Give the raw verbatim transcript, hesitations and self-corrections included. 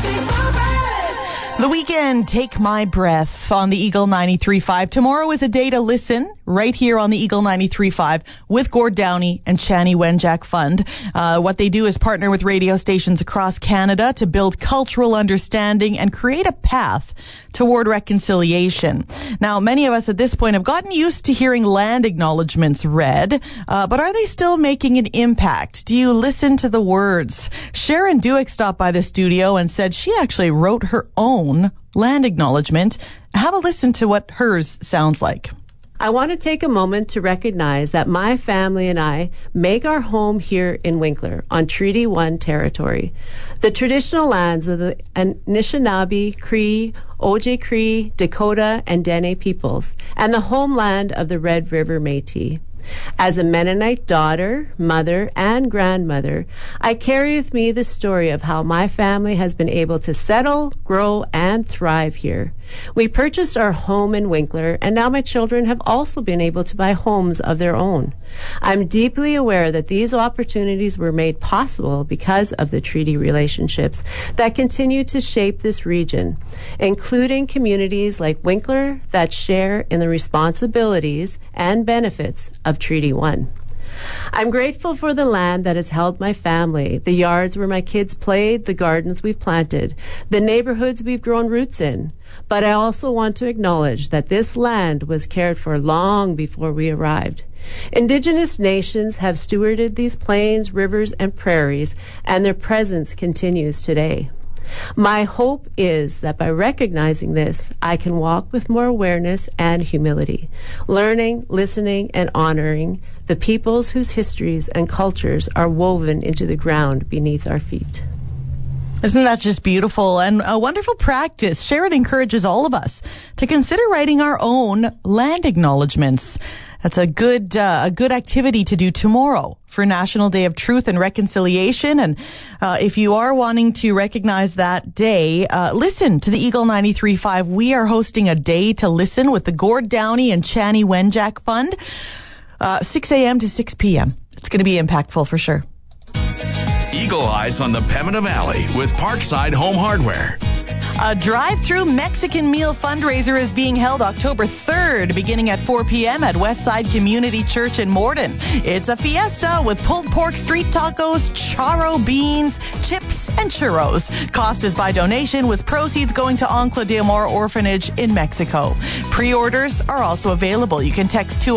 The Weekend, Take My Breath on the Eagle ninety-three point five. Tomorrow is a day to listen right here on the Eagle ninety-three point five with Gord Downey and Chanie Wenjack Fund. Uh, what they do is partner with radio stations across Canada to build cultural understanding and create a path toward reconciliation. Now, many of us at this point have gotten used to hearing land acknowledgements read, uh, but are they still making an impact? Do you listen to the words? Sharon Duick stopped by the studio and said she actually wrote her own land acknowledgement. Have a listen to what hers sounds like. I want to take a moment to recognize that my family and I make our home here in Winkler on Treaty one territory, the traditional lands of the Anishinaabe, Cree, Ojibwe, Dakota, and Dene peoples, and the homeland of the Red River Métis. As a Mennonite daughter, mother, and grandmother, I carry with me the story of how my family has been able to settle, grow, and thrive here. We purchased our home in Winkler, and now my children have also been able to buy homes of their own. I'm deeply aware that these opportunities were made possible because of the treaty relationships that continue to shape this region, including communities like Winkler that share in the responsibilities and benefits of Treaty one. I'm grateful for the land that has held my family, the yards where my kids played, the gardens we've planted, the neighborhoods we've grown roots in. But I also want to acknowledge that this land was cared for long before we arrived. Indigenous nations have stewarded these plains, rivers, and prairies, and their presence continues today. My hope is that by recognizing this, I can walk with more awareness and humility, learning, listening, and honoring the peoples whose histories and cultures are woven into the ground beneath our feet. Isn't that just beautiful and a wonderful practice? Sharon encourages all of us to consider writing our own land acknowledgements. That's a good uh, a good activity to do tomorrow for National Day of Truth and Reconciliation. And uh, if you are wanting to recognize that day, uh, listen to the Eagle ninety-three point five. We are hosting a day to listen with the Gord Downey and Chanie Wenjack Fund, uh, six a.m. to six p.m. It's going to be impactful for sure. Eagle Eyes on the Pembina Valley with Parkside Home Hardware. A drive-through Mexican meal fundraiser is being held October third, beginning at four p.m. at Westside Community Church in Morden. It's a fiesta with pulled pork street tacos, charro beans, chips, and churros. Cost is by donation, with proceeds going to Ancla de Amor Orphanage in Mexico. Pre-orders are also available. You can text two